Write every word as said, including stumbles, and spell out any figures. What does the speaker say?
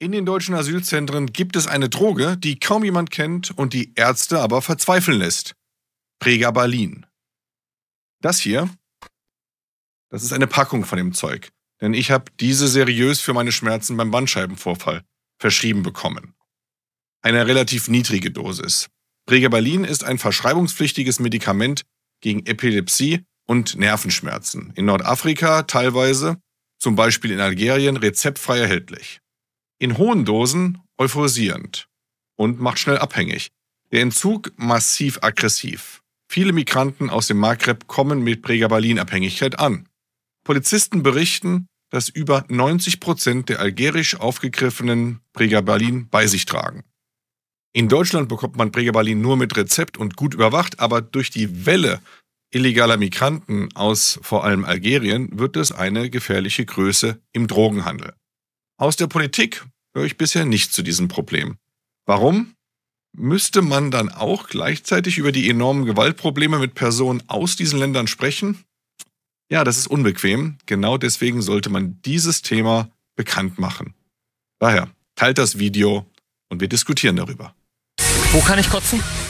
In den deutschen Asylzentren gibt es eine Droge, die kaum jemand kennt und die Ärzte aber verzweifeln lässt. Pregabalin. Das hier, das ist eine Packung von dem Zeug. Denn ich habe diese seriös für meine Schmerzen beim Bandscheibenvorfall verschrieben bekommen. Eine relativ niedrige Dosis. Pregabalin ist ein verschreibungspflichtiges Medikament gegen Epilepsie und Nervenschmerzen. In Nordafrika teilweise, zum Beispiel in Algerien, rezeptfrei erhältlich. In hohen Dosen euphorisierend und macht schnell abhängig. Der Entzug massiv aggressiv. Viele Migranten aus dem Maghreb kommen mit Pregabalin-Abhängigkeit an. Polizisten berichten, dass über neunzig Prozent der algerisch aufgegriffenen Pregabalin bei sich tragen. In Deutschland bekommt man Pregabalin nur mit Rezept und gut überwacht, aber durch die Welle illegaler Migranten aus vor allem Algerien wird es eine gefährliche Größe im Drogenhandel. Aus der Politik höre ich bisher nicht zu diesem Problem. Warum? Müsste man dann auch gleichzeitig über die enormen Gewaltprobleme mit Personen aus diesen Ländern sprechen? Ja, das ist unbequem. Genau deswegen sollte man dieses Thema bekannt machen. Daher, teilt das Video und wir diskutieren darüber. Wo kann ich kotzen?